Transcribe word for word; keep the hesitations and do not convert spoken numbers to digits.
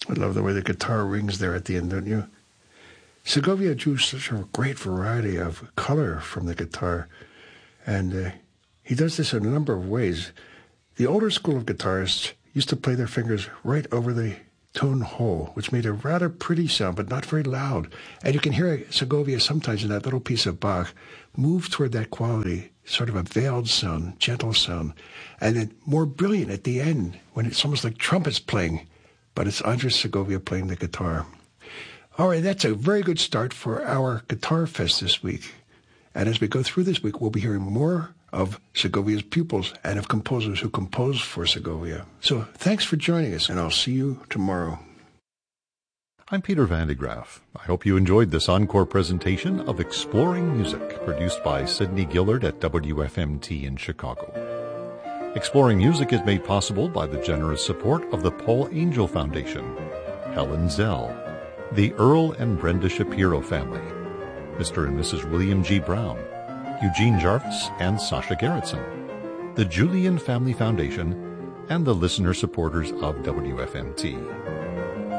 I love the way the guitar rings there at the end, don't you? Segovia drew such a great variety of color from the guitar, and uh, he does this in a number of ways. The older school of guitarists used to play their fingers right over the tone hole, which made a rather pretty sound, but not very loud. And you can hear Segovia sometimes in that little piece of Bach move toward that quality, sort of a veiled sound, gentle sound, and then more brilliant at the end when it's almost like trumpets playing, but it's Andres Segovia playing the guitar. All right, that's a very good start for our Guitar Fest this week. And as we go through this week, we'll be hearing more of Segovia's pupils and of composers who compose for Segovia. So thanks for joining us, and I'll see you tomorrow. I'm Peter Van de Graaf. I hope you enjoyed this encore presentation of Exploring Music, produced by Sidney Gillard at W F M T in Chicago. Exploring Music is made possible by the generous support of the Paul Angel Foundation, Helen Zell, the Earl and Brenda Shapiro family, Mister and Missus William G. Brown, Eugene Jarvis and Sasha Gerritsen, the Julian Family Foundation, and the listener supporters of W F M T.